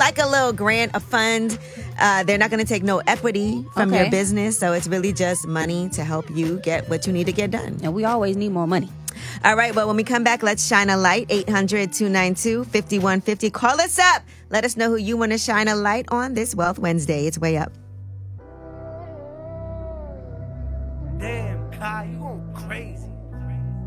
like a little grant, a fund. They're not going to take no equity from your business. So it's really just money to help you get what you need to get done. And we always need more money. All right. Well, when we come back, let's shine a light. 800-292-5150. Call us up. Let us know who you want to shine a light on this Wealth Wednesday. It's Way Up.